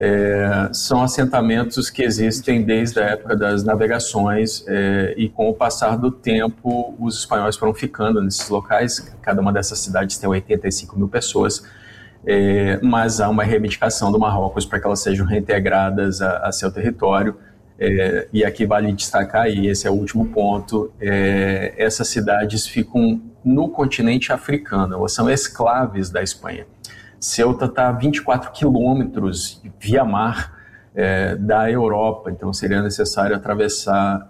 São assentamentos que existem desde a época das navegações e com o passar do tempo os espanhóis foram ficando nesses locais. Cada uma dessas cidades tem 85 mil pessoas, mas há uma reivindicação do Marrocos para que elas sejam reintegradas a seu território. E aqui vale destacar, e esse é o último ponto, essas cidades ficam no continente africano, elas são esclaves da Espanha. Ceuta está a 24 quilômetros via mar da Europa, então seria necessário atravessar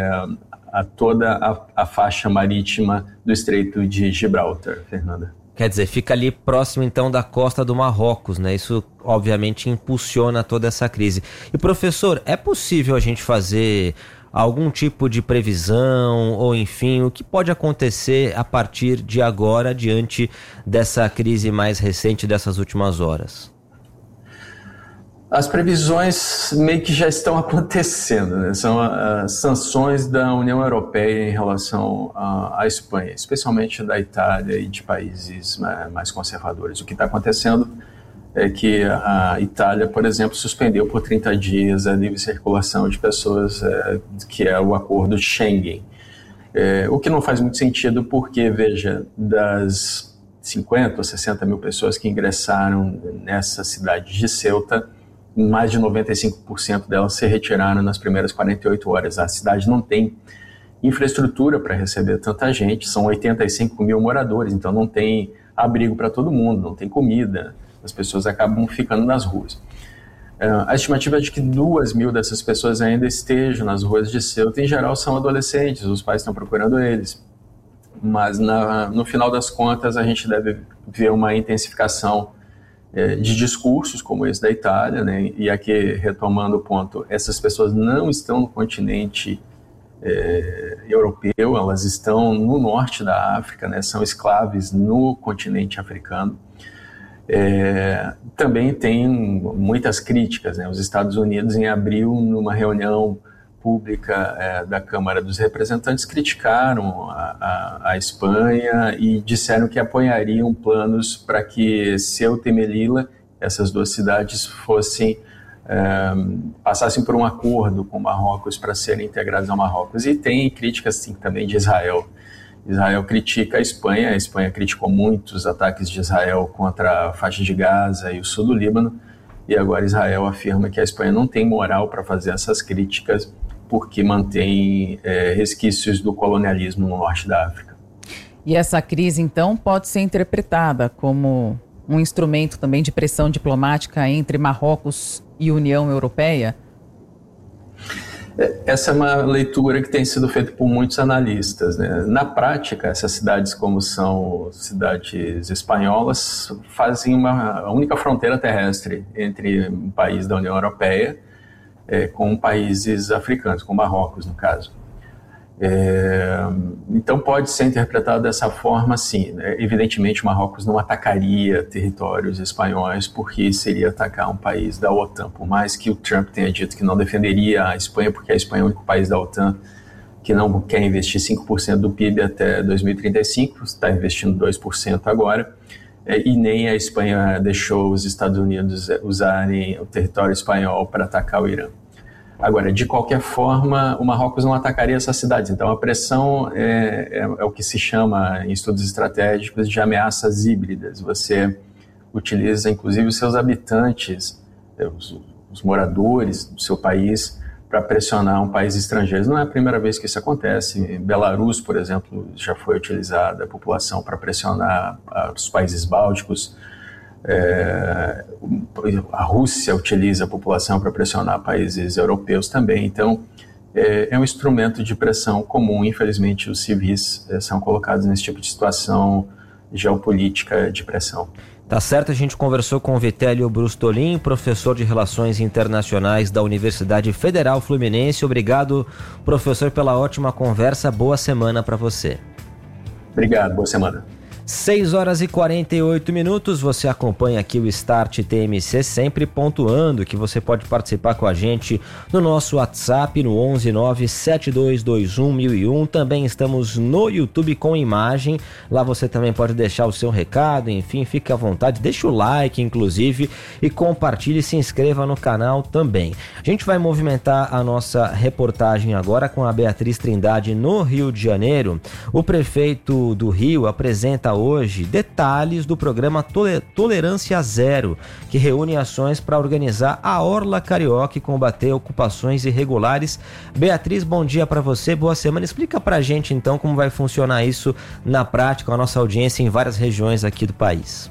toda a faixa marítima do Estreito de Gibraltar, Fernanda. Quer dizer, fica ali próximo então da costa do Marrocos, né? Isso obviamente impulsiona toda essa crise. E professor, é possível a gente fazer algum tipo de previsão ou enfim, o que pode acontecer a partir de agora diante dessa crise mais recente dessas últimas horas? As previsões meio que já estão acontecendo, né? São as sanções da União Europeia em relação à Espanha, especialmente da Itália e de países mais conservadores. O que está acontecendo é que a Itália, por exemplo, suspendeu por 30 dias a livre circulação de pessoas, que é o acordo de Schengen. O que não faz muito sentido porque, veja, das 50 ou 60 mil pessoas que ingressaram nessa cidade de Ceuta, mais de 95% delas se retiraram nas primeiras 48 horas. A cidade não tem infraestrutura para receber tanta gente, são 85 mil moradores, então não tem abrigo para todo mundo, não tem comida, as pessoas acabam ficando nas ruas. A estimativa é de que 2 mil dessas pessoas ainda estejam nas ruas de Ceuta, em geral são adolescentes, os pais estão procurando eles, mas no final das contas a gente deve ver uma intensificação de discursos como esse da Itália, né? E aqui, retomando o ponto, essas pessoas não estão no continente europeu, elas estão no norte da África, né? São escravos no continente africano. Também tem muitas críticas, né? Os Estados Unidos, em abril, numa reunião pública da Câmara dos Representantes, criticaram a Espanha e disseram que apoiariam planos para que Ceuta e Melilla, essas duas cidades, passassem por um acordo com Marrocos para serem integradas ao Marrocos. E tem críticas sim, também de Israel. Israel critica a Espanha criticou muito os ataques de Israel contra a faixa de Gaza e o sul do Líbano, e agora Israel afirma que a Espanha não tem moral para fazer essas críticas porque mantém resquícios do colonialismo no norte da África. E essa crise, então, pode ser interpretada como um instrumento também de pressão diplomática entre Marrocos e União Europeia? Essa é uma leitura que tem sido feita por muitos analistas, né? Na prática, essas cidades, como são cidades espanholas, fazem a única fronteira terrestre entre um país da União Europeia com países africanos, com Marrocos, no caso. Então pode ser interpretado dessa forma, sim. Evidentemente, Marrocos não atacaria territórios espanhóis porque seria atacar um país da OTAN, por mais que o Trump tenha dito que não defenderia a Espanha, porque a Espanha é o único país da OTAN que não quer investir 5% do PIB até 2035, está investindo 2% agora, e nem a Espanha deixou os Estados Unidos usarem o território espanhol para atacar o Irã. Agora, de qualquer forma, o Marrocos não atacaria essas cidades, então a pressão é o que se chama em estudos estratégicos de ameaças híbridas. Você utiliza inclusive os seus habitantes, os moradores do seu país, para pressionar um país estrangeiro. Não é a primeira vez que isso acontece. Em Belarus, por exemplo, já foi utilizada a população para pressionar os países bálticos. A Rússia utiliza a população para pressionar países europeus também. Então, é um instrumento de pressão comum. Infelizmente, os civis são colocados nesse tipo de situação geopolítica de pressão. Tá certo, a gente conversou com o Vitélio Brustolin, professor de Relações Internacionais da Universidade Federal Fluminense. Obrigado, professor, pela ótima conversa. Boa semana para você. Obrigado, boa semana. 6h48, você acompanha aqui o Start TMC, sempre pontuando que você pode participar com a gente no nosso WhatsApp no 11972211001. Também estamos no YouTube com imagem, lá você também pode deixar o seu recado, enfim, fique à vontade, deixa o like inclusive e compartilhe e se inscreva no canal também. A gente vai movimentar a nossa reportagem agora com a Beatriz Trindade no Rio de Janeiro. O prefeito do Rio apresenta hoje detalhes do programa Tolerância Zero, que reúne ações para organizar a Orla Carioca e combater ocupações irregulares. Beatriz, bom dia para você, boa semana. Explica pra gente então como vai funcionar isso na prática, com a nossa audiência em várias regiões aqui do país.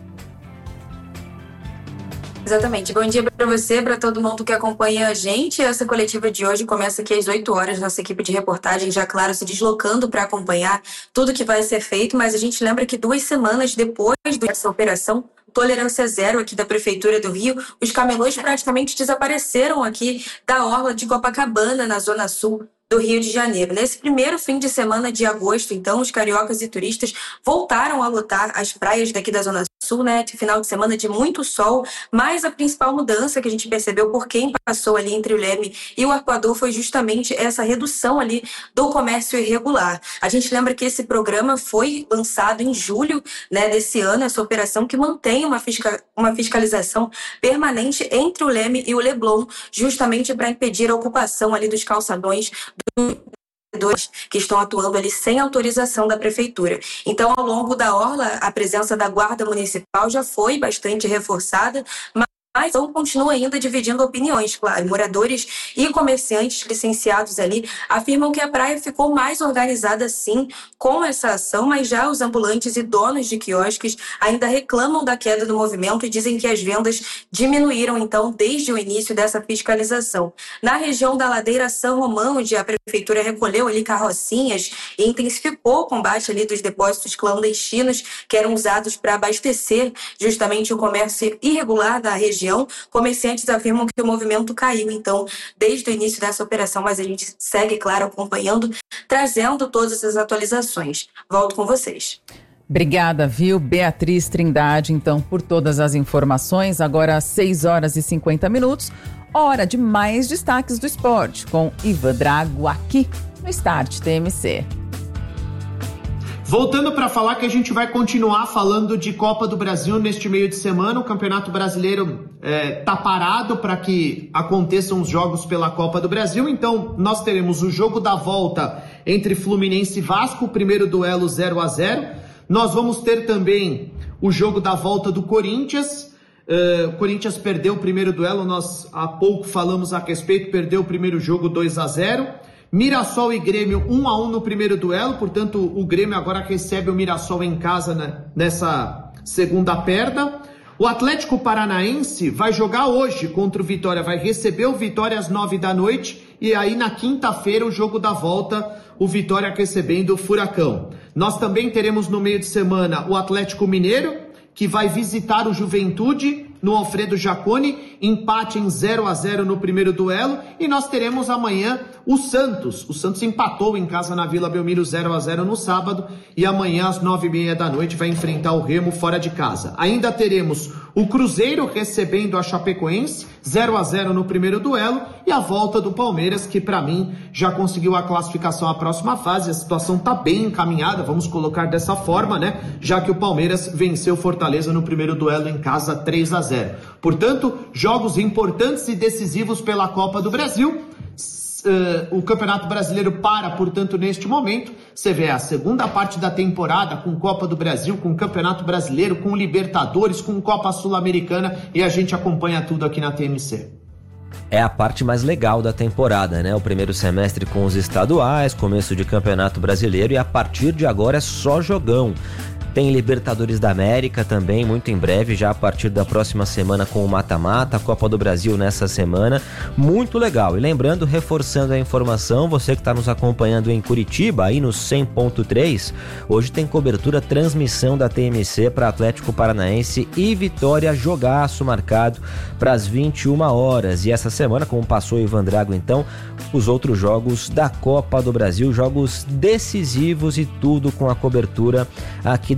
Exatamente. Bom dia para você, para todo mundo que acompanha a gente. Essa coletiva de hoje começa aqui às 8 horas. Nossa equipe de reportagem já, claro, se deslocando para acompanhar tudo que vai ser feito, mas a gente lembra que 2 semanas depois dessa operação Tolerância Zero aqui da Prefeitura do Rio, os camelôs praticamente desapareceram aqui da orla de Copacabana, na Zona Sul do Rio de Janeiro. Nesse primeiro fim de semana de agosto, então, os cariocas e turistas voltaram a lotar as praias daqui da Zona Sul, né? De final de semana de muito sol, mas a principal mudança que a gente percebeu por quem passou ali entre o Leme e o Arpoador foi justamente essa redução ali do comércio irregular. A gente lembra que esse programa foi lançado em julho, né, desse ano, essa operação que mantém uma fiscalização permanente entre o Leme e o Leblon, justamente para impedir a ocupação ali dos calçadões que estão atuando ali sem autorização da prefeitura. Então, ao longo da orla, a presença da Guarda Municipal já foi bastante reforçada, mas então continua ainda dividindo opiniões, claro. Moradores e comerciantes licenciados ali afirmam que a praia ficou mais organizada sim com essa ação, mas já os ambulantes e donos de quiosques ainda reclamam da queda do movimento e dizem que as vendas diminuíram então desde o início dessa fiscalização. Na região da Ladeira São Romão, onde a prefeitura recolheu ali carrocinhas e intensificou o combate ali dos depósitos clandestinos que eram usados para abastecer justamente o comércio irregular da região, comerciantes afirmam que o movimento caiu, então, desde o início dessa operação, mas a gente segue, claro, acompanhando, trazendo todas essas atualizações. Volto com vocês. Obrigada, viu, Beatriz Trindade, então, por todas as informações. Agora, 6h50, hora de mais destaques do esporte, com Ivan Drago aqui no Start TMC. Voltando para falar que a gente vai continuar falando de Copa do Brasil neste meio de semana. O Campeonato Brasileiro tá parado para que aconteçam os jogos pela Copa do Brasil. Então, nós teremos o jogo da volta entre Fluminense e Vasco, o primeiro duelo 0-0. Nós vamos ter também o jogo da volta do Corinthians. O Corinthians perdeu o primeiro duelo, nós há pouco falamos a respeito, perdeu o primeiro jogo 2-0. Mirassol e Grêmio 1-1 no primeiro duelo, portanto o Grêmio agora recebe o Mirassol em casa, né, nessa segunda perda. O Atlético Paranaense vai jogar hoje contra o Vitória, vai receber o Vitória às 9 da noite e aí na quinta-feira o jogo da volta, o Vitória recebendo o Furacão. Nós também teremos no meio de semana o Atlético Mineiro, que vai visitar o Juventude no Alfredo Jaconi, empate em 0-0 no primeiro duelo, e nós teremos amanhã o Santos. O Santos empatou em casa na Vila Belmiro 0-0 no sábado, e amanhã às 9h30 da noite vai enfrentar o Remo fora de casa. Ainda teremos o Cruzeiro recebendo a Chapecoense, 0-0 no primeiro duelo, e a volta do Palmeiras, que para mim já conseguiu a classificação à próxima fase. A situação tá bem encaminhada, vamos colocar dessa forma, né? Já que o Palmeiras venceu Fortaleza no primeiro duelo em casa 3-0. Portanto, jogos importantes e decisivos pela Copa do Brasil. O Campeonato Brasileiro para, portanto, neste momento. Você vê a segunda parte da temporada com Copa do Brasil, com Campeonato Brasileiro, com Libertadores, com Copa Sul-Americana, e a gente acompanha tudo aqui na TMC. É a parte mais legal da temporada, né? O primeiro semestre com os estaduais, começo de Campeonato Brasileiro, e a partir de agora é só jogão. Tem Libertadores da América também, muito em breve, já a partir da próxima semana com o mata-mata, Copa do Brasil nessa semana, muito legal. E lembrando, reforçando a informação, você que está nos acompanhando em Curitiba, aí no 100.3, hoje tem cobertura, transmissão da TMC para Atlético Paranaense e Vitória, jogaço marcado para as 21 horas. E essa semana, como passou o Ivan Drago, então, os outros jogos da Copa do Brasil, jogos decisivos e tudo com a cobertura aqui da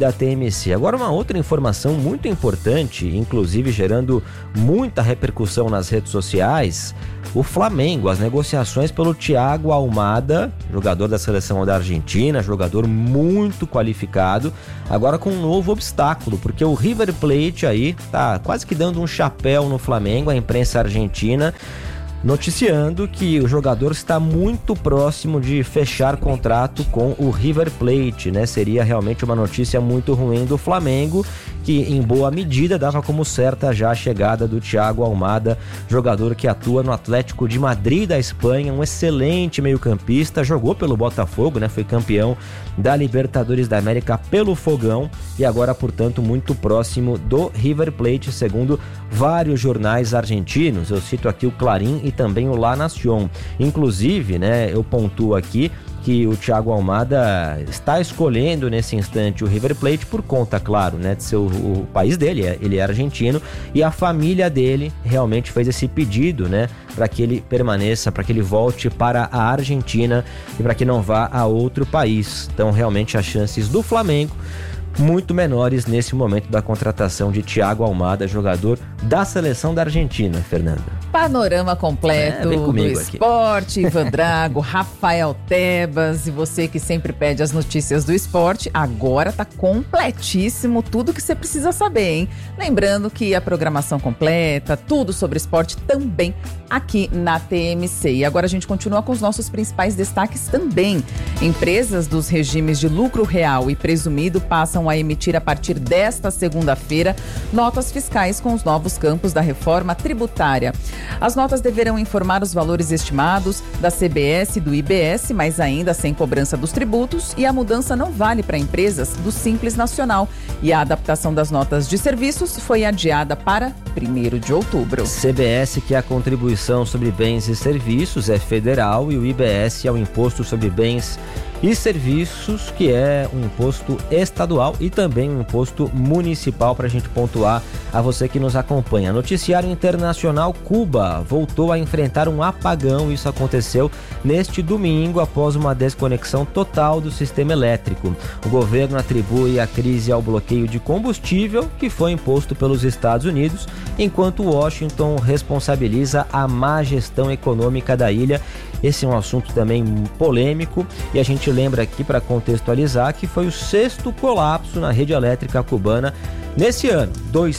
da TMC. Agora, uma outra informação muito importante, inclusive gerando muita repercussão nas redes sociais: o Flamengo, as negociações pelo Thiago Almada, jogador da seleção da Argentina, jogador muito qualificado, agora com um novo obstáculo, porque o River Plate aí tá quase que dando um chapéu no Flamengo, a imprensa argentina noticiando que o jogador está muito próximo de fechar contrato com o River Plate, né? Seria realmente uma notícia muito ruim do Flamengo, que em boa medida dava como certa já a chegada do Thiago Almada, jogador que atua no Atlético de Madrid da Espanha, um excelente meio-campista, jogou pelo Botafogo, né? Foi campeão da Libertadores da América pelo Fogão e agora, portanto, muito próximo do River Plate, segundo vários jornais argentinos. Eu cito aqui o Clarín e também o La Nación. Inclusive, né, eu pontuo aqui que o Thiago Almada está escolhendo nesse instante o River Plate por conta, claro, né, de ser o país dele, ele é argentino, e a família dele realmente fez esse pedido, né, para que ele permaneça, para que ele volte para a Argentina e para que não vá a outro país. Então, realmente, as chances do Flamengo muito menores nesse momento da contratação de Thiago Almada, jogador da seleção da Argentina, Fernanda. Panorama completo do esporte, Ivan Drago, Rafael Tebas, e você que sempre pede as notícias do esporte, agora tá completíssimo tudo que você precisa saber, hein? Lembrando que a programação completa, tudo sobre esporte também aqui na TMC. E agora a gente continua com os nossos principais destaques também. Empresas dos regimes de lucro real e presumido passam a emitir a partir desta segunda-feira notas fiscais com os novos campos da reforma tributária. As notas deverão informar os valores estimados da CBS e do IBS, mas ainda sem cobrança dos tributos, e a mudança não vale para empresas do Simples Nacional. E a adaptação das notas de serviços foi adiada para 1º de outubro. CBS, que é a contribuição sobre bens e serviços, é federal, e o IBS é o Imposto sobre Bens e Serviços, que é um imposto estadual e também um imposto municipal, para a gente pontuar a você que nos acompanha. Noticiário internacional: Cuba voltou a enfrentar um apagão. Isso aconteceu neste domingo após uma desconexão total do sistema elétrico. O governo atribui a crise ao bloqueio de combustível que foi imposto pelos Estados Unidos, enquanto Washington responsabiliza a má gestão econômica da ilha. Esse é um assunto também polêmico e a gente lembra aqui, para contextualizar, que foi o 6º colapso na rede elétrica cubana nesse ano,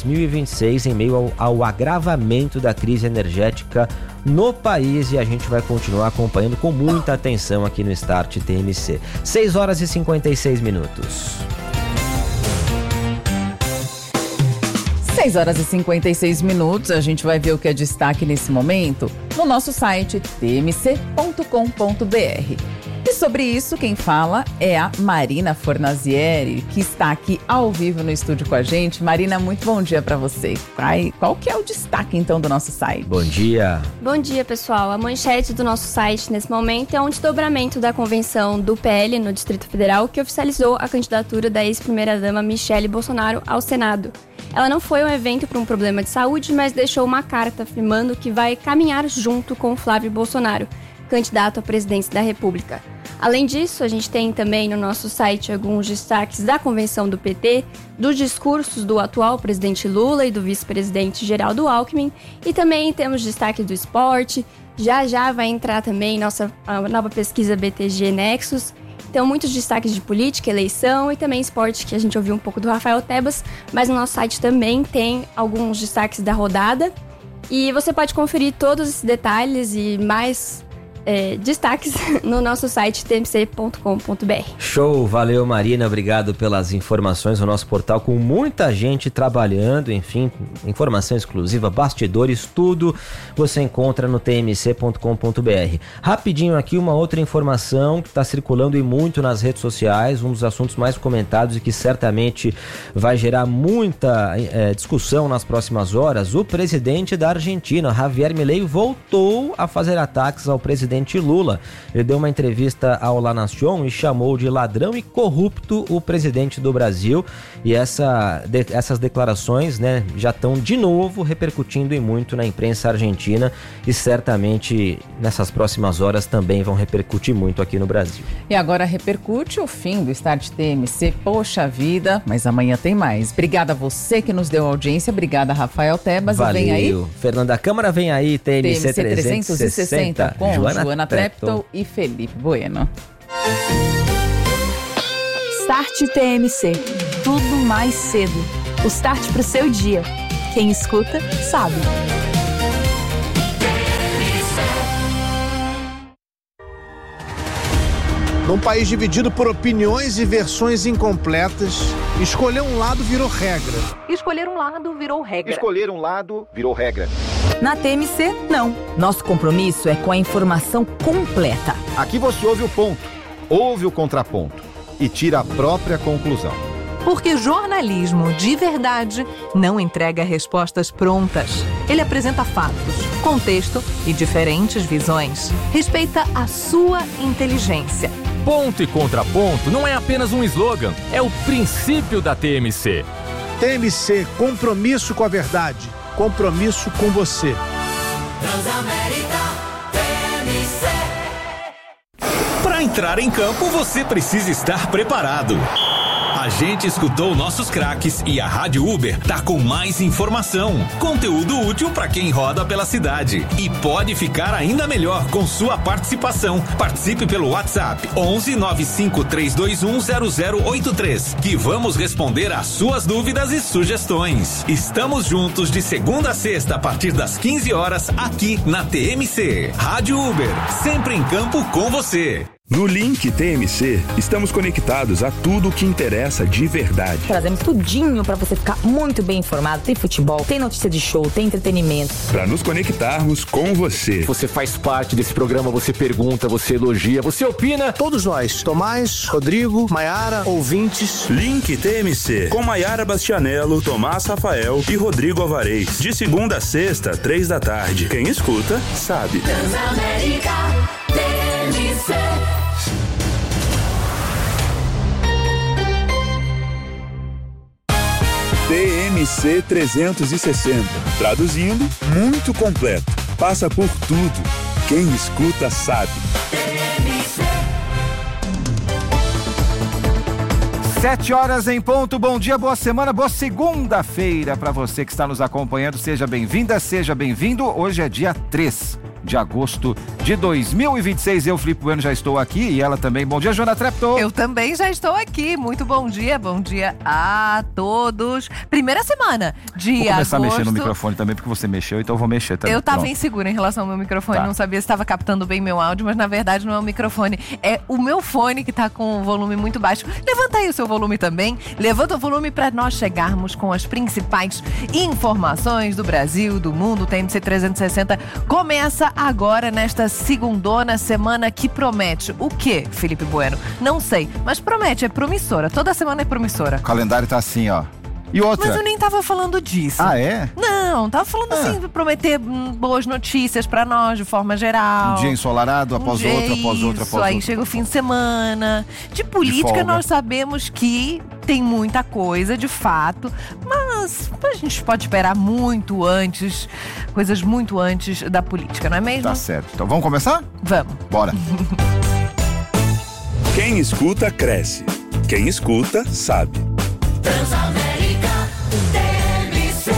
2026, em meio ao agravamento da crise energética no país, e a gente vai continuar acompanhando com muita atenção aqui no Start TMC. 6 horas e 56 minutos. 6 horas e 56 minutos, a gente vai ver o que é destaque nesse momento no nosso site tmc.com.br. E sobre isso, quem fala é a Marina Fornazieri, que está aqui ao vivo no estúdio com a gente. Marina, muito bom dia para você. Qual que é o destaque, então, do nosso site? Bom dia. Bom dia, pessoal. A manchete do nosso site, nesse momento, é um desdobramento da convenção do PL no Distrito Federal, que oficializou a candidatura da ex-primeira-dama Michele Bolsonaro ao Senado. Ela não foi um evento por um problema de saúde, mas deixou uma carta afirmando que vai caminhar junto com Flávio Bolsonaro, candidato à presidência da República. Além disso, a gente tem também no nosso site alguns destaques da convenção do PT, dos discursos do atual presidente Lula e do vice-presidente Geraldo Alckmin, e também temos destaque do esporte. Já vai entrar também a nova pesquisa BTG Nexus. Então, muitos destaques de política, eleição e também esporte, que a gente ouviu um pouco do Rafael Tebas, mas no nosso site também tem alguns destaques da rodada. E você pode conferir todos esses detalhes e mais destaques no nosso site tmc.com.br. Show, valeu Marina, obrigado pelas informações. O nosso portal com muita gente trabalhando, enfim, informação exclusiva, bastidores, tudo você encontra no tmc.com.br. Rapidinho aqui, uma outra informação que está circulando e muito nas redes sociais, um dos assuntos mais comentados e que certamente vai gerar muita discussão nas próximas horas. O presidente da Argentina, Javier Milei, voltou a fazer ataques ao presidente presidente Lula. Ele deu uma entrevista ao La Nación e chamou de ladrão e corrupto o presidente do Brasil. E essas declarações, né, já estão de novo repercutindo e muito na imprensa argentina e certamente nessas próximas horas também vão repercutir muito aqui no Brasil. E agora repercute o fim do Start TMC. Poxa vida, mas amanhã tem mais. Obrigada a você que nos deu audiência. Obrigada, Rafael Tebas. Valeu. E vem aí... Fernanda Câmara, vem aí, TMC 360 com Joana Treptow e Felipe Bueno. Start TMC. Tudo mais cedo. O start pro seu dia. Quem escuta, sabe. Num país dividido por opiniões e versões incompletas, escolher um lado virou regra. Escolher um lado virou regra. Escolher um lado virou regra. Na TMC, não. Nosso compromisso é com a informação completa. Aqui você ouve o ponto, ouve o contraponto e tira a própria conclusão. Porque jornalismo de verdade não entrega respostas prontas. Ele apresenta fatos, contexto e diferentes visões. Respeita a sua inteligência. Ponto e contraponto não é apenas um slogan, é o princípio da TMC. TMC, compromisso com a verdade, compromisso com você. Transamérica TMC. Para entrar em campo, você precisa estar preparado. A gente escutou nossos craques e a Rádio Uber tá com mais informação, conteúdo útil para quem roda pela cidade. E pode ficar ainda melhor com sua participação. Participe pelo WhatsApp 11 95 321 0083, que vamos responder às suas dúvidas e sugestões. Estamos juntos de segunda a sexta a partir das 15 horas aqui na TMC. Rádio Uber, sempre em campo com você. No Link TMC, estamos conectados a tudo o que interessa de verdade. Trazemos tudinho para você ficar muito bem informado. Tem futebol, tem notícia de show, tem entretenimento. Para nos conectarmos com você. Você faz parte desse programa, você pergunta, você elogia, você opina. Todos nós, Tomás, Rodrigo, Maiara, ouvintes. Link TMC, com Maiara Bastianello, Tomás Rafael e Rodrigo Alvarez. De segunda a sexta, 3 da tarde. Quem escuta, sabe. Transamérica TMC. TMC 360. Traduzindo, muito completo. Passa por tudo. Quem escuta sabe. 7 horas em ponto, bom dia, boa semana, boa segunda-feira para você que está nos acompanhando. Seja bem-vinda, seja bem-vindo. Hoje é dia 3 de agosto de 2026. Eu, Felipe Bueno, já estou aqui e ela também. Bom dia, Joana Treptow. Eu também já estou aqui. Muito bom dia a todos. Primeira semana de agosto. Vou começar a mexer no microfone também, porque você mexeu, então eu vou mexer também. Eu estava insegura em relação ao meu microfone, não sabia se estava captando bem meu áudio, mas na verdade não é o microfone, é o meu fone que está com o volume muito baixo. Levanta aí o seu volume também, levanta o volume para nós chegarmos com as principais informações do Brasil, do mundo. O TMC 360 começa agora nesta segundona, semana que promete o quê, Felipe Bueno? Não sei, mas promete, é promissora, toda semana é promissora. O calendário tá assim, ó. E outra? Mas eu nem tava falando disso. Ah, é? Não, tava falando assim, prometer boas notícias pra nós, de forma geral. Um dia ensolarado, após outro, após outro, após outro. Aí chega o fim de semana. De política, nós sabemos que tem muita coisa, de fato, mas a gente pode esperar muito antes, coisas muito antes da política, não é mesmo? Tá certo. Então vamos começar? Vamos. Bora. Quem escuta, cresce. Quem escuta, sabe. Transamérica TMC.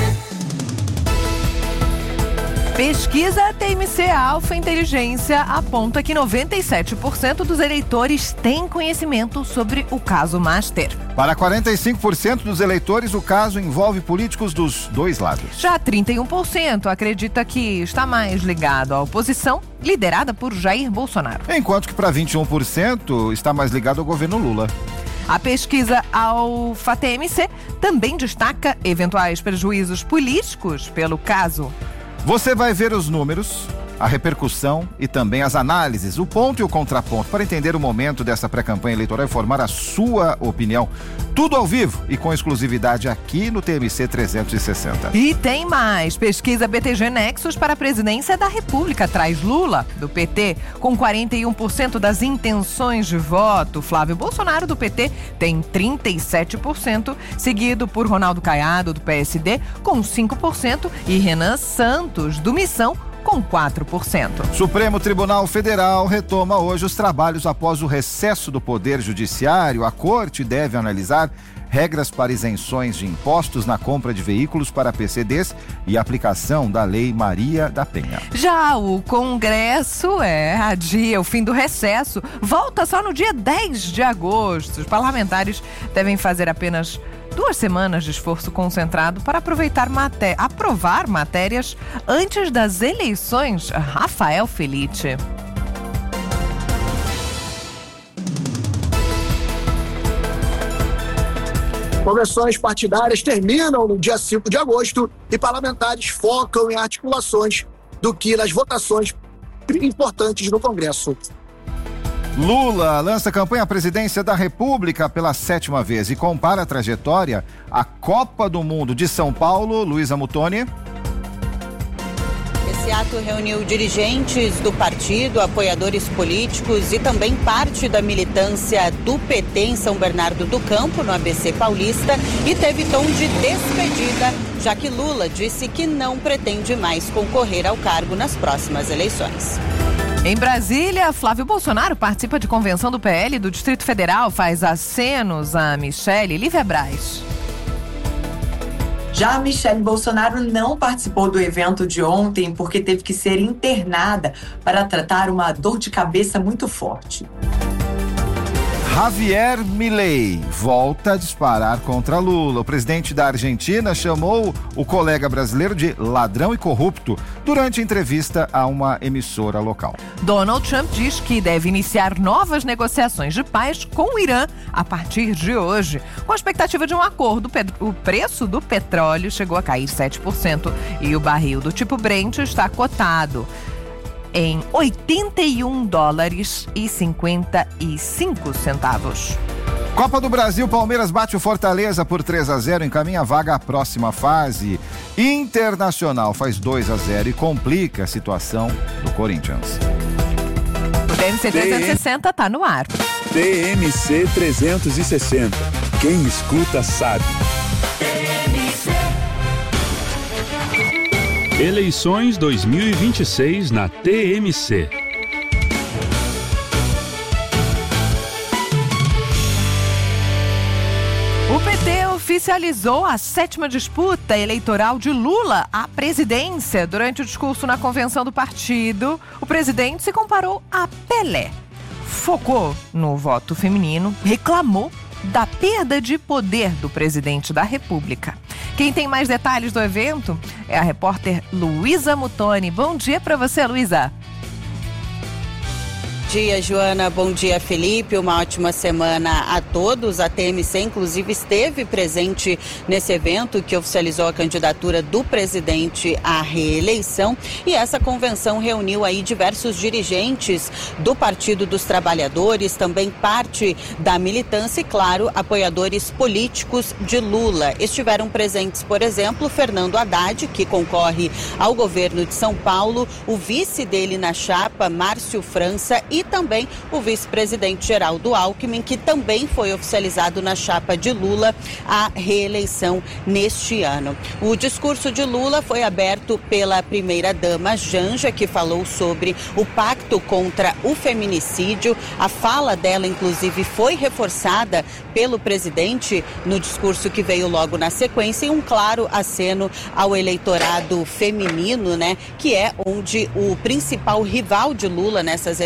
Pesquisa TMC Alfa Inteligência aponta que 97% dos eleitores têm conhecimento sobre o caso Master. Para 45% dos eleitores, o caso envolve políticos dos dois lados. Já 31% acredita que está mais ligado à oposição, liderada por Jair Bolsonaro. Enquanto que para 21% está mais ligado ao governo Lula. A pesquisa Alfa TMC também destaca eventuais prejuízos políticos pelo caso. Você vai ver os números a repercussão e também as análises, o ponto e o contraponto, para entender o momento dessa pré-campanha eleitoral e formar a sua opinião. Tudo ao vivo e com exclusividade aqui no TMC 360. E tem mais. Pesquisa BTG Nexus para a presidência da República traz Lula, do PT, com 41% das intenções de voto. Flávio Bolsonaro, do PT, tem 37%, seguido por Ronaldo Caiado, do PSD, com 5%, e Renan Santos, do Missão, com 4%. Supremo Tribunal Federal retoma hoje os trabalhos após o recesso do Poder Judiciário. A Corte deve analisar regras para isenções de impostos na compra de veículos para PCDs e aplicação da Lei Maria da Penha. Já o Congresso adia o fim do recesso. Volta só no dia 10 de agosto. Os parlamentares devem fazer apenas 2 semanas de esforço concentrado para aprovar matérias antes das eleições. Rafael Felice. Convenções partidárias terminam no dia 5 de agosto e parlamentares focam em articulações do que nas votações importantes no Congresso. Lula lança campanha à presidência da República pela 7ª vez e compara a trajetória à Copa do Mundo de São Paulo. Luísa Mutoni. Esse ato reuniu dirigentes do partido, apoiadores políticos e também parte da militância do PT em São Bernardo do Campo, no ABC Paulista, e teve tom de despedida, já que Lula disse que não pretende mais concorrer ao cargo nas próximas eleições. Em Brasília, Flávio Bolsonaro participa de convenção do PL do Distrito Federal, faz acenos a Michele. Lívia Braz. Já a Michele Bolsonaro não participou do evento de ontem porque teve que ser internada para tratar uma dor de cabeça muito forte. Javier Milei volta a disparar contra Lula. O presidente da Argentina chamou o colega brasileiro de ladrão e corrupto durante entrevista a uma emissora local. Donald Trump diz que deve iniciar novas negociações de paz com o Irã a partir de hoje. Com a expectativa de um acordo, o preço do petróleo chegou a cair 7% e o barril do tipo Brent está cotado em $81,55. Copa do Brasil, Palmeiras bate o Fortaleza por 3-0, encaminha a vaga à próxima fase. Internacional faz 2-0 e complica a situação do Corinthians. O TMC 360 tá no ar. TMC 360. Quem escuta sabe. Eleições 2026 na TMC. O PT oficializou a 7ª disputa eleitoral de Lula à presidência. Durante o discurso na convenção do partido, o presidente se comparou a Pelé. Focou no voto feminino, reclamou da perda de poder do presidente da República. Quem tem mais detalhes do evento é a repórter Luísa Mutoni. Bom dia para você, Luísa. Bom dia, Joana. Bom dia, Felipe. Uma ótima semana a todos. A TMC, inclusive, esteve presente nesse evento que oficializou a candidatura do presidente à reeleição. E essa convenção reuniu aí diversos dirigentes do Partido dos Trabalhadores, também parte da militância e, claro, apoiadores políticos de Lula. Estiveram presentes, por exemplo, Fernando Haddad, que concorre ao governo de São Paulo, o vice dele na chapa, Márcio França, e também o vice-presidente Geraldo Alckmin, que também foi oficializado na chapa de Lula à reeleição neste ano. O discurso de Lula foi aberto pela primeira-dama Janja, que falou sobre o pacto contra o feminicídio. A fala dela, inclusive, foi reforçada pelo presidente no discurso que veio logo na sequência, e um claro aceno ao eleitorado feminino, né, que é onde o principal rival de Lula nessas eleições,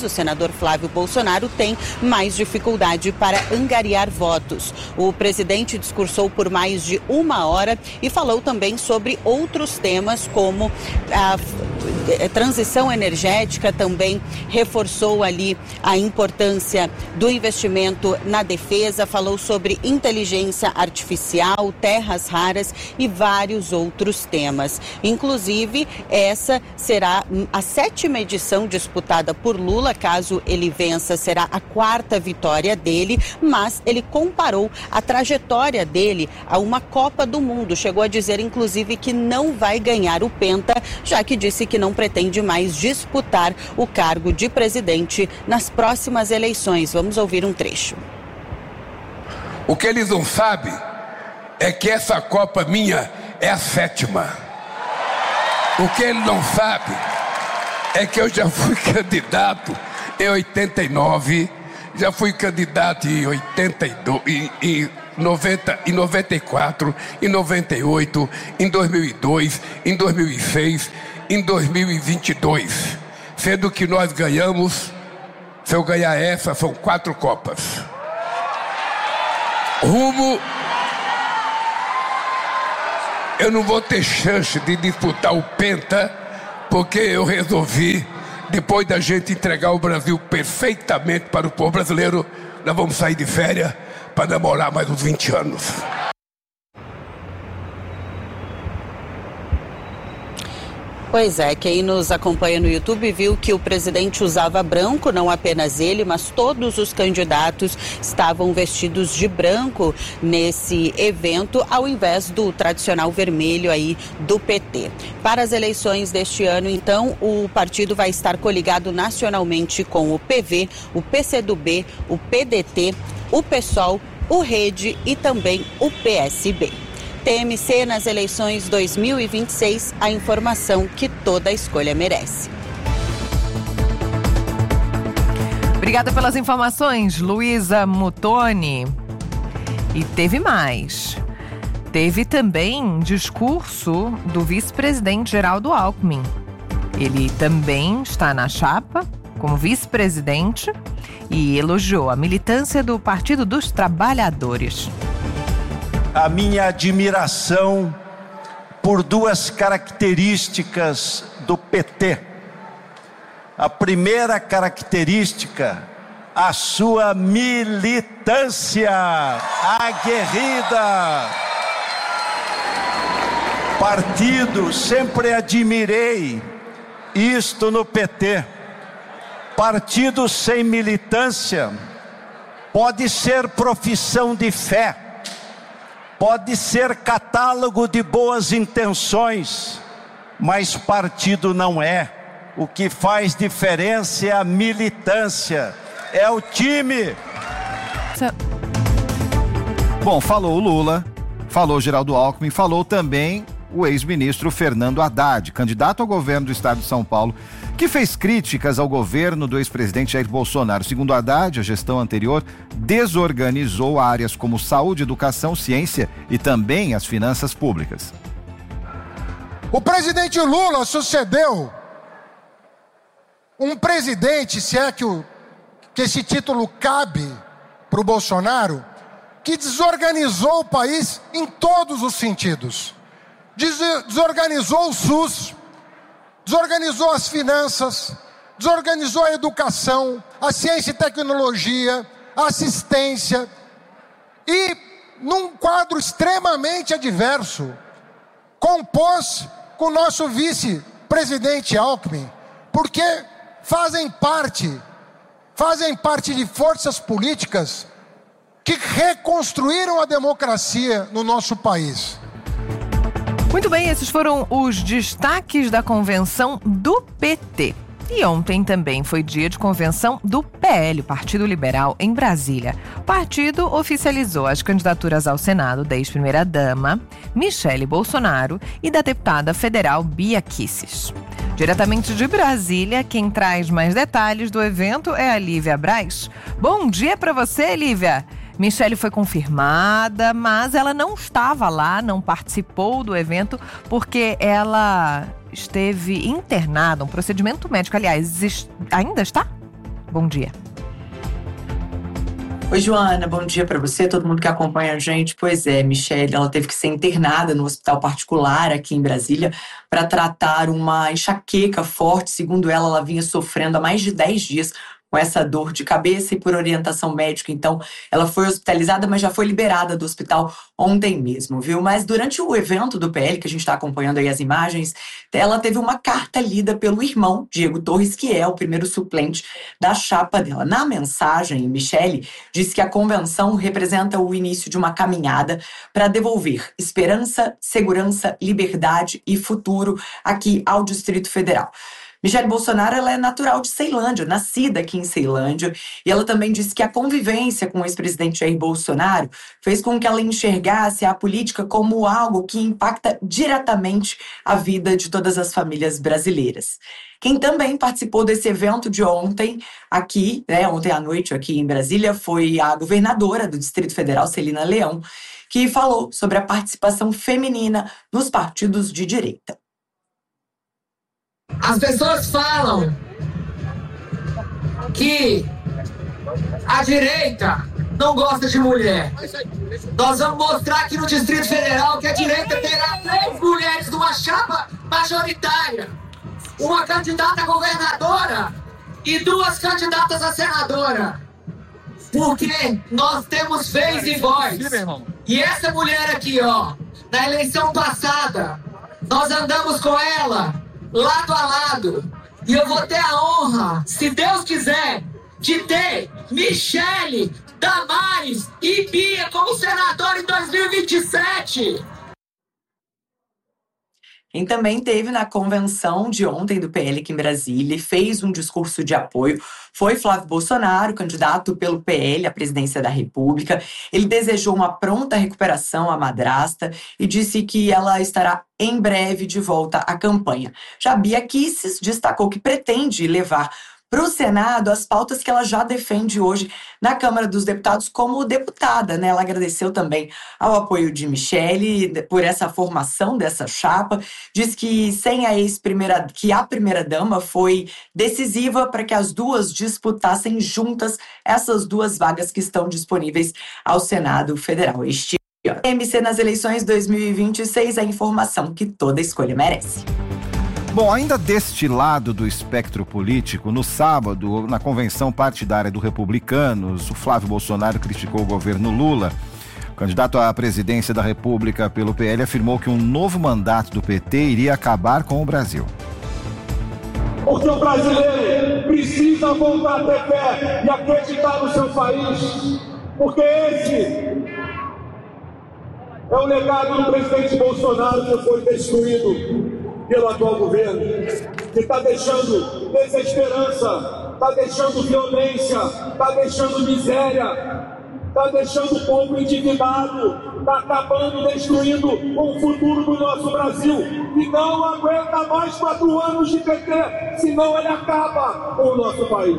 o senador Flávio Bolsonaro tem mais dificuldade para angariar votos. O presidente discursou por mais de 1 hora e falou também sobre outros temas como a transição energética, também reforçou ali a importância do investimento na defesa, falou sobre inteligência artificial, terras raras e vários outros temas. Inclusive, essa será a 7ª edição disputada por Lula. Caso ele vença, será a 4ª vitória dele, mas ele comparou a trajetória dele a uma Copa do Mundo. Chegou a dizer, inclusive, que não vai ganhar o Penta, já que disse que não pretende mais disputar o cargo de presidente nas próximas eleições. Vamos ouvir um trecho. O que eles não sabem é que essa Copa minha é a 7ª. O que ele não sabe é que eu já fui candidato em 89, já fui candidato em 82, em 90, em 94, em 98, em 2002, em 2006, em 2022. Sendo que nós ganhamos, se eu ganhar essa, são 4 Copas. Rumo... Eu não vou ter chance de disputar o Penta, porque eu resolvi, depois da gente entregar o Brasil perfeitamente para o povo brasileiro, nós vamos sair de férias para namorar mais uns 20 anos. Pois é, quem nos acompanha no YouTube viu que o presidente usava branco, não apenas ele, mas todos os candidatos estavam vestidos de branco nesse evento, ao invés do tradicional vermelho aí do PT. Para as eleições deste ano, então, o partido vai estar coligado nacionalmente com o PV, o PCdoB, o PDT, o PSOL, o Rede e também o PSB. TMC nas eleições 2026, a informação que toda escolha merece. Obrigada pelas informações, Luísa Muttoni. E teve mais. Teve também discurso do vice-presidente Geraldo Alckmin. Ele também está na chapa como vice-presidente e elogiou a militância do Partido dos Trabalhadores. A minha admiração por 2 características do PT. A primeira característica, a sua militância aguerrida. Partido, sempre admirei isto no PT. Partido sem militância pode ser profissão de fé. Pode ser catálogo de boas intenções, mas partido não é. O que faz diferença é a militância, é o time. Bom, falou o Lula, falou Geraldo Alckmin, falou também o ex-ministro Fernando Haddad, candidato ao governo do estado de São Paulo, que fez críticas ao governo do ex-presidente Jair Bolsonaro. Segundo Haddad, a gestão anterior desorganizou áreas como saúde, educação, ciência e também as finanças públicas. O presidente Lula sucedeu um presidente, se é que esse título cabe para o Bolsonaro, que desorganizou o país em todos os sentidos. Desorganizou o SUS, desorganizou as finanças, desorganizou a educação, a ciência e tecnologia, a assistência, e num quadro extremamente adverso, compôs com o nosso vice-presidente Alckmin, porque fazem parte de forças políticas que reconstruíram a democracia no nosso país. Muito bem, esses foram os destaques da convenção do PT. E ontem também foi dia de convenção do PL, Partido Liberal, em Brasília. O partido oficializou as candidaturas ao Senado da ex-primeira-dama, Michele Bolsonaro, e da deputada federal Bia Kicis. Diretamente de Brasília, quem traz mais detalhes do evento é a Lívia Braz. Bom dia para você, Lívia! Michele foi confirmada, mas ela não estava lá, não participou do evento, porque ela esteve internada, um procedimento médico. Aliás, ainda está? Bom dia. Oi, Joana, bom dia para você, todo mundo que acompanha a gente. Pois é, Michele, ela teve que ser internada no hospital particular aqui em Brasília para tratar uma enxaqueca forte. Segundo ela vinha sofrendo há mais de 10 dias com essa dor de cabeça e por orientação médica. Então, ela foi hospitalizada, mas já foi liberada do hospital ontem mesmo, viu? Mas durante o evento do PL, que a gente está acompanhando aí as imagens, ela teve uma carta lida pelo irmão, Diego Torres, que é o primeiro suplente da chapa dela. Na mensagem, Michele disse que a convenção representa o início de uma caminhada para devolver esperança, segurança, liberdade e futuro aqui ao Distrito Federal. Michele Bolsonaro, ela é natural de Ceilândia, nascida aqui em Ceilândia, e ela também disse que a convivência com o ex-presidente Jair Bolsonaro fez com que ela enxergasse a política como algo que impacta diretamente a vida de todas as famílias brasileiras. Quem também participou desse evento de ontem, aqui, ontem à noite aqui em Brasília, foi a governadora do Distrito Federal, Celina Leão, que falou sobre a participação feminina nos partidos de direita. As pessoas falam que a direita não gosta de mulher. Nós vamos mostrar aqui no Distrito Federal que a direita terá 3 mulheres numa chapa majoritária. Uma candidata a governadora e 2 candidatas a senadora. Porque nós temos vez e voz. E essa mulher aqui, na eleição passada, nós andamos com ela lado a lado, e eu vou ter a honra, se Deus quiser, de ter Michele, Damares e Bia como senador em 2027. Quem também teve na convenção de ontem do PL aqui em Brasília e fez um discurso de apoio foi Flávio Bolsonaro, candidato pelo PL à presidência da República. Ele desejou uma pronta recuperação à madrasta e disse que ela estará em breve de volta à campanha. Já Bia Kicis destacou que pretende levar para o Senado as pautas que ela já defende hoje na Câmara dos Deputados como deputada, né? Ela agradeceu também ao apoio de Michele por essa formação dessa chapa, diz que a primeira-dama foi decisiva para que as duas disputassem juntas essas 2 vagas que estão disponíveis ao Senado Federal este ano. MC nas eleições 2026, a informação que toda escolha merece. Bom, ainda deste lado do espectro político, no sábado, na convenção partidária do Republicanos, o Flávio Bolsonaro criticou o governo Lula. O candidato à presidência da República pelo PL afirmou que um novo mandato do PT iria acabar com o Brasil. Porque o brasileiro precisa voltar a ter fé e acreditar no seu país. Porque esse é o legado do presidente Bolsonaro que foi destruído pelo atual governo, que está deixando desesperança, está deixando violência, está deixando miséria, está deixando o povo endividado, está acabando, destruindo o futuro do nosso Brasil, e não aguenta mais 4 anos de PT, senão ele acaba com o nosso país.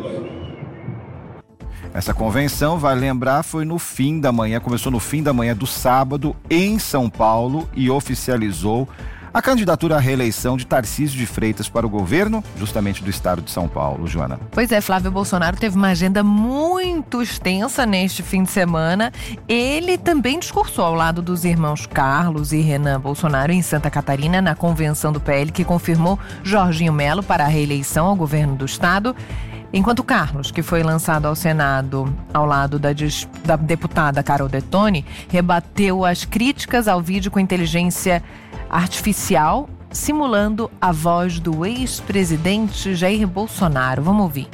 Essa convenção, vai lembrar, foi no fim da manhã, começou no fim da manhã do sábado em São Paulo e oficializou a candidatura à reeleição de Tarcísio de Freitas para o governo, justamente do estado de São Paulo, Joana. Pois é, Flávio Bolsonaro teve uma agenda muito extensa neste fim de semana. Ele também discursou ao lado dos irmãos Carlos e Renan Bolsonaro em Santa Catarina, na convenção do PL, que confirmou Jorginho Melo para a reeleição ao governo do estado. Enquanto Carlos, que foi lançado ao Senado ao lado da deputada Carol Detoni, rebateu as críticas ao vídeo com inteligência artificial, simulando a voz do ex-presidente Jair Bolsonaro. Vamos ouvir.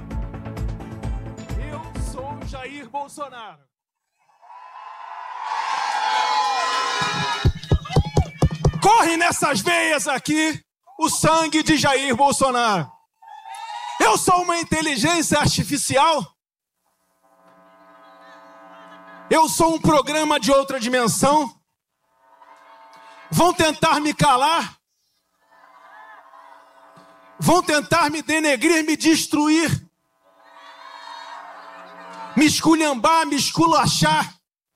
Eu sou Jair Bolsonaro. Corre nessas veias aqui o sangue de Jair Bolsonaro. Eu sou uma inteligência artificial? Eu sou um programa de outra dimensão? Vão tentar me calar? Vão tentar me denegrir, me destruir? Me esculhambar, me esculachar?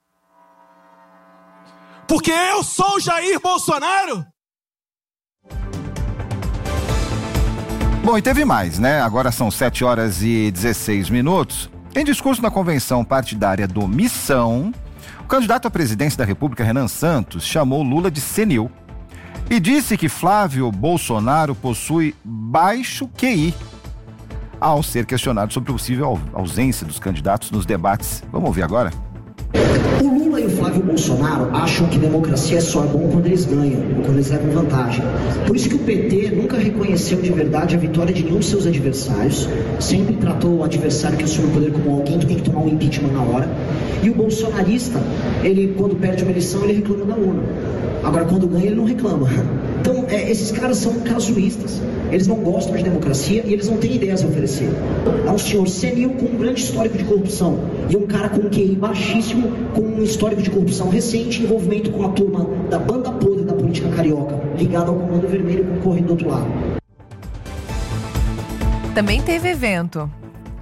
Porque eu sou Jair Bolsonaro? Bom, e teve mais, né? Agora são 7 horas e 16 minutos. Em discurso na convenção partidária do Missão, o candidato à presidência da República, Renan Santos, chamou Lula de senil e disse que Flávio Bolsonaro possui baixo QI, ao ser questionado sobre a possível ausência dos candidatos nos debates. Vamos ouvir agora? O Lula e o Flávio Bolsonaro acham que democracia só é bom quando eles ganham, quando eles levam vantagem. Por isso que o PT nunca reconheceu de verdade a vitória de nenhum dos seus adversários, sempre tratou o adversário que assume o poder como alguém que tem que tomar um impeachment na hora. E o bolsonarista, ele quando perde uma eleição, ele reclama da urna. Agora, quando ganha, ele não reclama. Então, esses caras são casuístas. Eles não gostam de democracia e eles não têm ideias a oferecer. É um senhor senil com um grande histórico de corrupção e um cara com um QI baixíssimo, com um histórico de corrupção recente, envolvimento com a turma da banda podre da política carioca, ligada ao Comando Vermelho concorrendo do outro lado. Também teve evento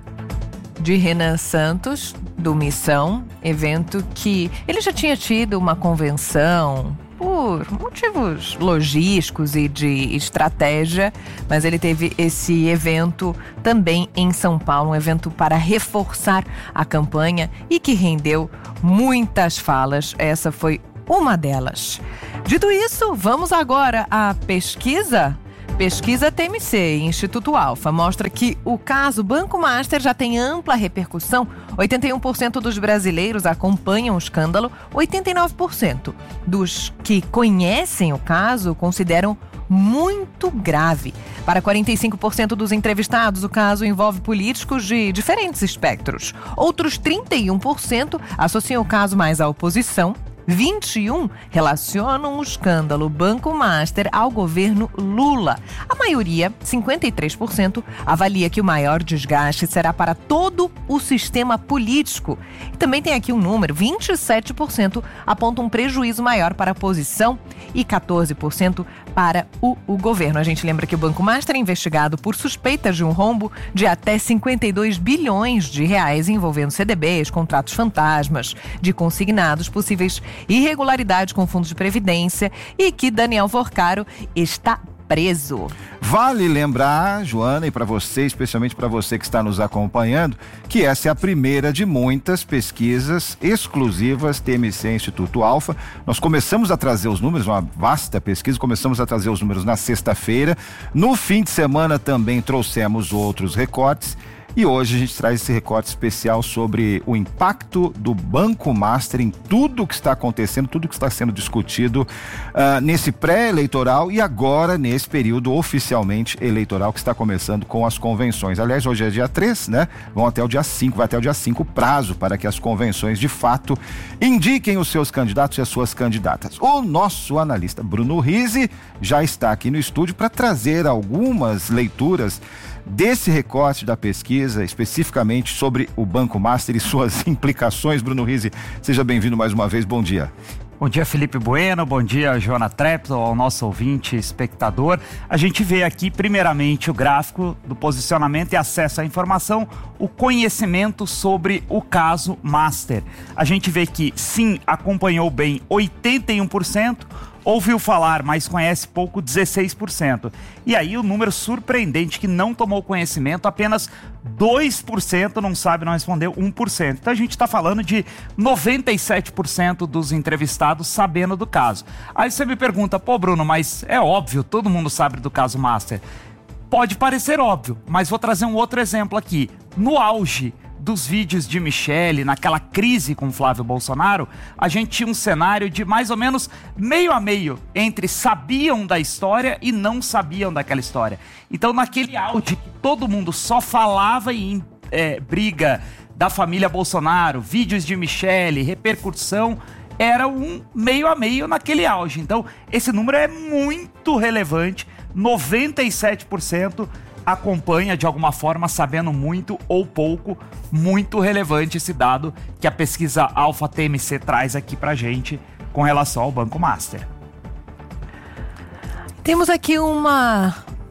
de Renan Santos, do Missão, evento que ele já tinha tido uma convenção por motivos logísticos e de estratégia, mas ele teve esse evento também em São Paulo, um evento para reforçar a campanha e que rendeu muitas falas. Essa foi uma delas. Dito isso, vamos agora à pesquisa. Pesquisa TMC, Instituto Alfa, mostra que o caso Banco Master já tem ampla repercussão. 81% dos brasileiros acompanham o escândalo, 89% dos que conhecem o caso consideram muito grave. Para 45% dos entrevistados, o caso envolve políticos de diferentes espectros. Outros 31% associam o caso mais à oposição. 21 relacionam o escândalo Banco Master ao governo Lula. A maioria, 53%, avalia que o maior desgaste será para todo o sistema político. E também tem aqui um número, 27% apontam um prejuízo maior para a oposição e 14% para o governo. A gente lembra que o Banco Master é investigado por suspeitas de um rombo de até 52 bilhões de reais envolvendo CDBs, contratos fantasmas de consignados, possíveis irregularidades com fundos de previdência e que Daniel Forcaro está preso. Vale lembrar, Joana, e para você, especialmente para você que está nos acompanhando, que essa é a primeira de muitas pesquisas exclusivas TMC Instituto Alfa. Nós começamos a trazer os números, uma vasta pesquisa, começamos a trazer os números na sexta-feira. No fim de semana também trouxemos outros recortes. E hoje a gente traz esse recorte especial sobre o impacto do Banco Master em tudo que está acontecendo, tudo que está sendo discutido nesse pré-eleitoral e agora nesse período oficialmente eleitoral que está começando com as convenções. Aliás, hoje é dia 3, né? Vão até o dia 5, vai até o dia 5 o prazo para que as convenções de fato indiquem os seus candidatos e as suas candidatas. O nosso analista Bruno Rizzi já está aqui no estúdio para trazer algumas leituras desse recorte da pesquisa, especificamente sobre o Banco Master e suas implicações. Bruno Rizzi, seja bem-vindo mais uma vez, bom dia. Bom dia, Felipe Bueno, bom dia, Joana Trepto, ao nosso ouvinte, espectador. A gente vê aqui, primeiramente, o gráfico do posicionamento e acesso à informação, o conhecimento sobre o caso Master. A gente vê que, sim, acompanhou bem 81%, ouviu falar, mas conhece pouco, 16%. E aí o número surpreendente que não tomou conhecimento, apenas 2% não sabe, não respondeu, 1%. Então a gente está falando de 97% dos entrevistados sabendo do caso. Aí você me pergunta, pô Bruno, mas é óbvio, todo mundo sabe do caso Master. Pode parecer óbvio, mas vou trazer um outro exemplo aqui. No auge dos vídeos de Michele, naquela crise com Flávio Bolsonaro, a gente tinha um cenário de mais ou menos meio a meio entre sabiam da história e não sabiam daquela história. Então, naquele auge que todo mundo só falava em briga da família Bolsonaro, vídeos de Michele, repercussão, era um meio a meio naquele auge. Então, esse número é muito relevante, 97% acompanha de alguma forma, sabendo muito ou pouco, muito relevante esse dado que a pesquisa Alfa TMC traz aqui pra gente com relação ao Banco Master. Temos aqui uma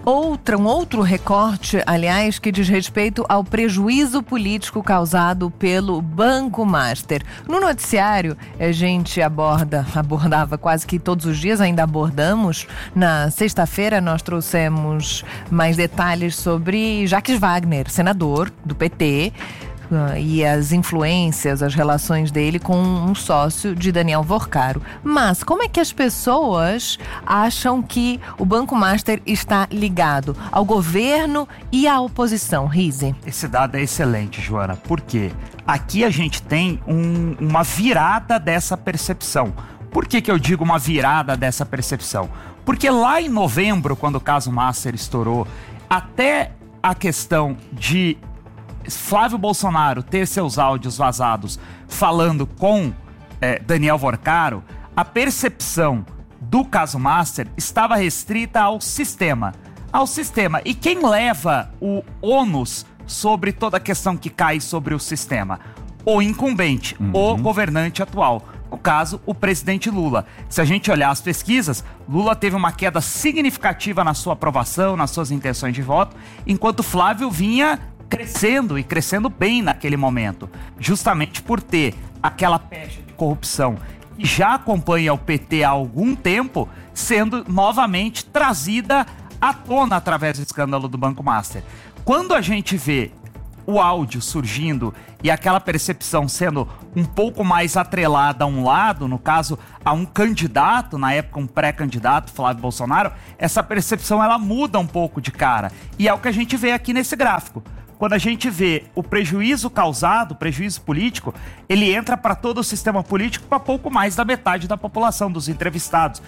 Um outro recorte, aliás, que diz respeito ao prejuízo político causado pelo Banco Master. No noticiário, a gente abordava quase que todos os dias, ainda abordamos. Na sexta-feira, nós trouxemos mais detalhes sobre Jacques Wagner, senador do PT, e as influências, as relações dele com um sócio de Daniel Worcaro. Mas como é que as pessoas acham que o Banco Master está ligado ao governo e à oposição, Rizzi? Esse dado é excelente, Joana. Por quê? Aqui a gente tem uma virada dessa percepção. Por que eu digo uma virada dessa percepção? Porque lá em novembro, quando o caso Master estourou, até a questão de Flávio Bolsonaro ter seus áudios vazados falando com Daniel Worcaro, a percepção do caso Master estava restrita ao sistema. E quem leva o ônus sobre toda a questão que cai sobre o sistema? O incumbente, o governante atual. No caso, o presidente Lula. Se a gente olhar as pesquisas, Lula teve uma queda significativa na sua aprovação, nas suas intenções de voto, enquanto Flávio vinha crescendo e crescendo bem naquele momento, justamente por ter aquela pecha de corrupção que já acompanha o PT há algum tempo, sendo novamente trazida à tona através do escândalo do Banco Master. Quando a gente vê o áudio surgindo e aquela percepção sendo um pouco mais atrelada a um lado, no caso, a um candidato, na época um pré-candidato, Flávio Bolsonaro, essa percepção ela muda um pouco de cara. E é o que a gente vê aqui nesse gráfico. Quando a gente vê o prejuízo causado, o prejuízo político, ele entra para todo o sistema político para pouco mais da metade da população dos entrevistados,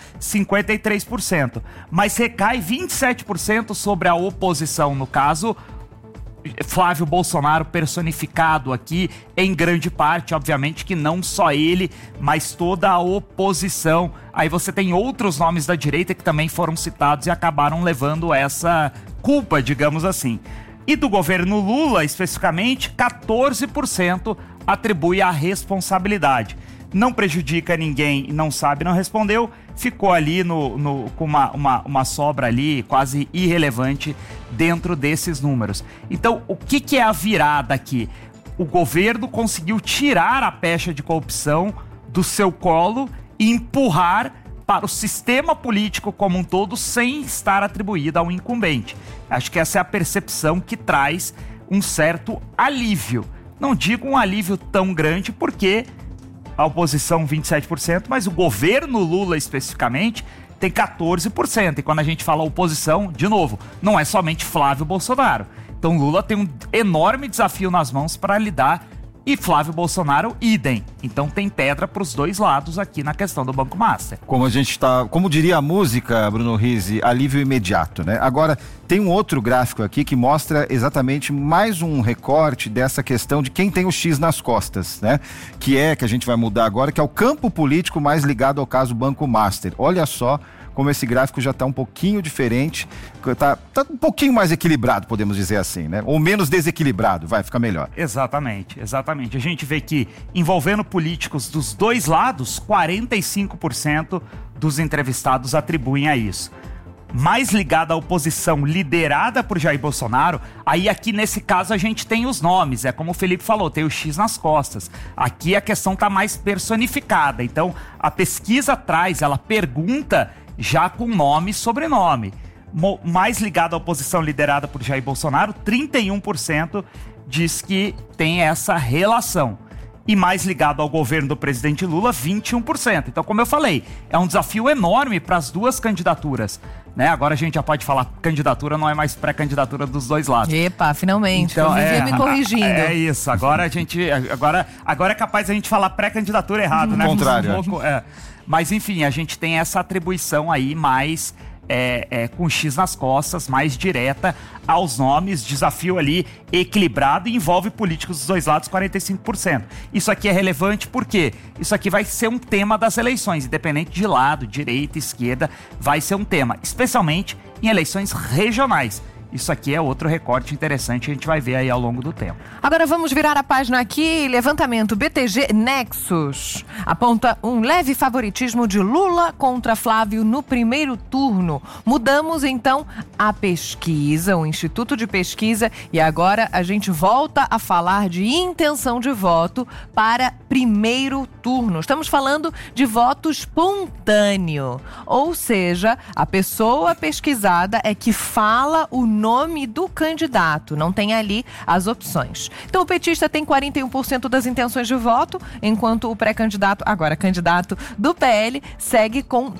53%. Mas recai 27% sobre a oposição, no caso, Flávio Bolsonaro personificado aqui, em grande parte, obviamente que não só ele, mas toda a oposição. Aí você tem outros nomes da direita que também foram citados e acabaram levando essa culpa, digamos assim. E do governo Lula, especificamente, 14% atribui a responsabilidade. Não prejudica ninguém, não sabe, não respondeu, ficou ali com uma sobra ali quase irrelevante dentro desses números. Então, o que é a virada aqui? O governo conseguiu tirar a pecha de corrupção do seu colo e empurrar para o sistema político como um todo sem estar atribuída ao incumbente. Acho que essa é a percepção que traz um certo alívio. Não digo um alívio tão grande porque a oposição 27%, mas o governo Lula especificamente tem 14%. E quando a gente fala oposição, de novo, não é somente Flávio Bolsonaro. Então Lula tem um enorme desafio nas mãos para lidar e Flávio Bolsonaro, idem. Então tem pedra para os dois lados aqui na questão do Banco Master. Como diria a música, Bruno Rizzi, alívio imediato, né? Agora, tem um outro gráfico aqui que mostra exatamente mais um recorte dessa questão de quem tem o X nas costas, né? Que a gente vai mudar agora, que é o campo político mais ligado ao caso Banco Master. Olha só como esse gráfico já está um pouquinho diferente, está um pouquinho mais equilibrado, podemos dizer assim, né? Ou menos desequilibrado, vai ficar melhor. Exatamente. A gente vê que, envolvendo políticos dos dois lados, 45% dos entrevistados atribuem a isso. Mais ligada à oposição liderada por Jair Bolsonaro, aí aqui nesse caso a gente tem os nomes, é como o Felipe falou, tem o X nas costas. Aqui a questão está mais personificada, então a pesquisa traz, ela pergunta já com nome e sobrenome. Mais ligado à oposição liderada por Jair Bolsonaro, 31% diz que tem essa relação. E mais ligado ao governo do presidente Lula, 21%. Então, como eu falei, é um desafio enorme para as duas candidaturas, né? Agora a gente já pode falar, candidatura não é mais pré-candidatura dos dois lados. Epa, finalmente, então, eu vivia me corrigindo. É isso, agora agora é capaz a gente falar pré-candidatura errado, né? Contrário. Mas enfim, a gente tem essa atribuição aí mais com X nas costas, mais direta aos nomes, desafio ali equilibrado e envolve políticos dos dois lados, 45%. Isso aqui é relevante porque isso aqui vai ser um tema das eleições, independente de lado, direita, esquerda, vai ser um tema, especialmente em eleições regionais. isso aqui é outro recorte interessante, a gente vai ver aí ao longo do tempo. Agora vamos virar a página aqui. Levantamento BTG Nexus aponta um leve favoritismo de Lula contra Flávio no primeiro turno. Mudamos então a pesquisa, o Instituto de Pesquisa, e agora a gente volta a falar de intenção de voto para primeiro turno. Estamos falando de voto espontâneo, ou seja, a pessoa pesquisada é que fala o nome do candidato, não tem ali as opções. Então o petista tem 41% das intenções de voto, enquanto o pré-candidato, agora candidato do PL, segue com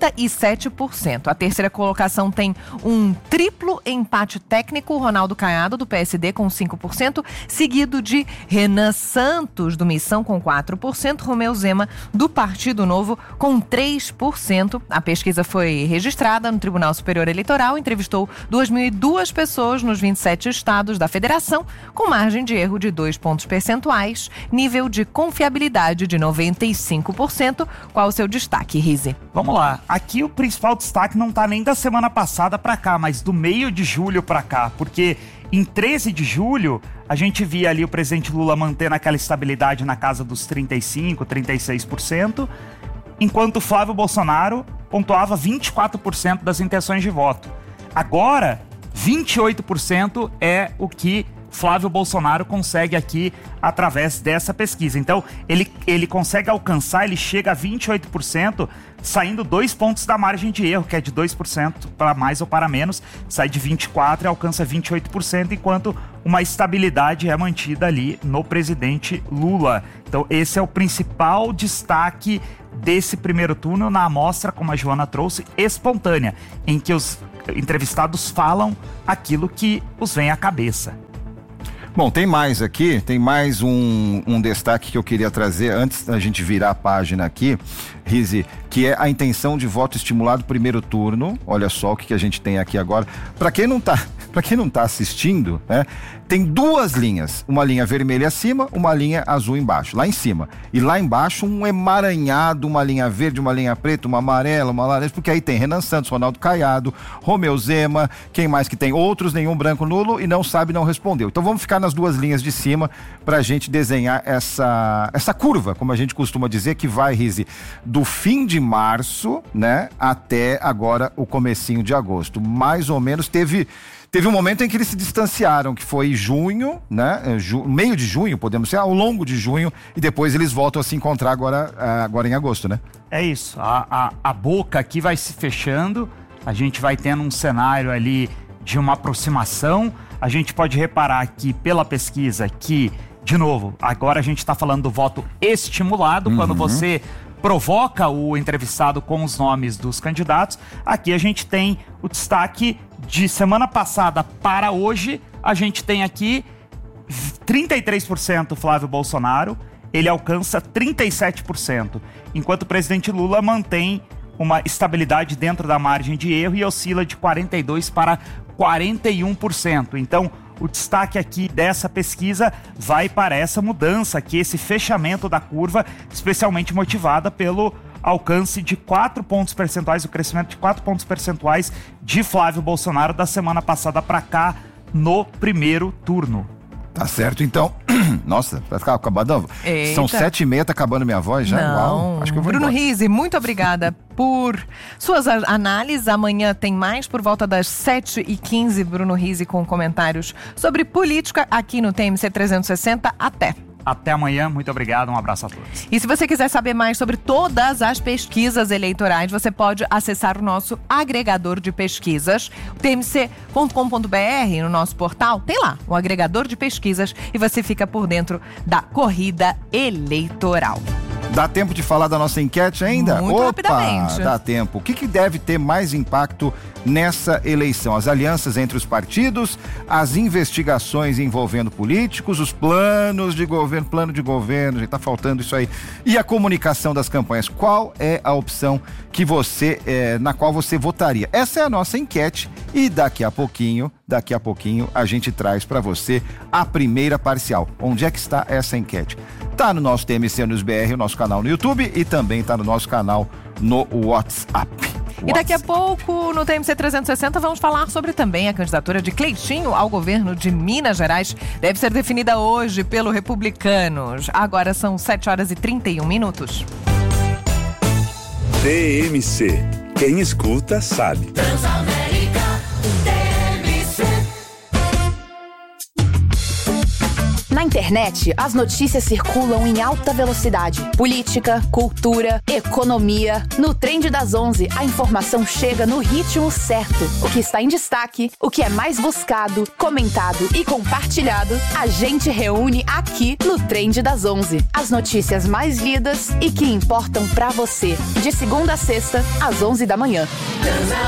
37%. A terceira colocação tem um triplo empate técnico, Ronaldo Caiado, do PSD, com 5%, seguido de Renan Santos, do Missão, com 4%, Romeu Zema, do Partido Novo, com 3%. A pesquisa foi registrada no Tribunal Superior Eleitoral, entrevistou 2.002 pessoas nos 27 estados da federação, com margem de erro de 2 pontos percentuais, nível de confiabilidade de 95%. Qual o seu destaque, Rizzi? Vamos lá. Aqui o principal destaque não está nem da semana passada para cá, mas do meio de julho para cá, porque em 13 de julho, a gente via ali o presidente Lula mantendo aquela estabilidade na casa dos 35%, 36%, enquanto Flávio Bolsonaro pontuava 24% das intenções de voto. Agora, 28% é o que Flávio Bolsonaro consegue aqui através dessa pesquisa. Então, ele consegue alcançar, ele chega a 28%, saindo 2 pontos da margem de erro, que é de 2% para mais ou para menos, sai de 24% e alcança 28%, enquanto uma estabilidade é mantida ali no presidente Lula. Então, esse é o principal destaque desse primeiro turno na amostra, como a Joana trouxe, espontânea, em que os entrevistados falam aquilo que os vem à cabeça. Bom, tem mais aqui, tem mais um destaque que eu queria trazer antes da gente virar a página aqui, Rizzi, que é a intenção de voto estimulado primeiro turno. Olha só o que a gente tem aqui agora. Para quem não tá assistindo, né, tem 2 linhas, uma linha vermelha acima, uma linha azul embaixo, lá em cima. E lá embaixo um emaranhado, uma linha verde, uma linha preta, uma amarela, uma laranja, porque aí tem Renan Santos, Ronaldo Caiado, Romeu Zema, quem mais que tem? Outros, nenhum branco nulo, e não sabe, não respondeu. Então vamos ficar nas 2 linhas de cima pra gente desenhar essa curva, como a gente costuma dizer, que vai, Rizzi, do fim de março, né, até agora o comecinho de agosto. Mais ou menos teve um momento em que eles se distanciaram, que foi junho, né? Meio de junho, podemos dizer, ao longo de junho, e depois eles voltam a se encontrar agora em agosto, né? É isso, a boca aqui vai se fechando, a gente vai tendo um cenário ali de uma aproximação. A gente pode reparar aqui pela pesquisa que, de novo, agora a gente está falando do voto estimulado, quando você provoca o entrevistado com os nomes dos candidatos. Aqui a gente tem o destaque de semana passada para hoje. A gente tem aqui 33% Flávio Bolsonaro, ele alcança 37%, enquanto o presidente Lula mantém uma estabilidade dentro da margem de erro e oscila de 42% para 41%. Então, o destaque aqui dessa pesquisa vai para essa mudança aqui, esse fechamento da curva, especialmente motivada pelo alcance de 4 pontos percentuais, o crescimento de 4 pontos percentuais de Flávio Bolsonaro da semana passada para cá no primeiro turno. Tá certo, então. Nossa, vai ficar acabando. Eita. São 7h30, tá acabando minha voz já? Não. Uau, acho que eu vou Bruno embora. Rizzi, muito obrigada por suas análises. Amanhã tem mais por volta das 7h15. Bruno Rizzi com comentários sobre política aqui no TMC 360. Até amanhã, muito obrigado, um abraço a todos. E se você quiser saber mais sobre todas as pesquisas eleitorais, você pode acessar o nosso agregador de pesquisas, tmc.com.br, no nosso portal, tem lá o agregador de pesquisas e você fica por dentro da corrida eleitoral. Dá tempo de falar da nossa enquete ainda? Muito rapidamente. Dá tempo. O que deve ter mais impacto nessa eleição? As alianças entre os partidos, as investigações envolvendo políticos, os planos de governo, já tá faltando isso aí. E a comunicação das campanhas. Qual é a opção que na qual você votaria? Essa é a nossa enquete e daqui a pouquinho a gente traz para você a primeira parcial. Onde é que está essa enquete? Tá no nosso TMC News BR, o nosso canal no YouTube, e também tá no nosso canal no WhatsApp. E daqui a pouco, no TMC 360, vamos falar sobre também a candidatura de Cleitinho ao governo de Minas Gerais. Deve ser definida hoje pelo Republicanos. Agora são 7h31. TMC. Quem escuta, sabe. Transamérica, TMC. Na internet, as notícias circulam em alta velocidade. Política, cultura, economia. No Trend das 11, a informação chega no ritmo certo. O que está em destaque, o que é mais buscado, comentado e compartilhado, a gente reúne aqui no Trend das 11. As notícias mais lidas e que importam pra você. De segunda a sexta, às 11 da manhã.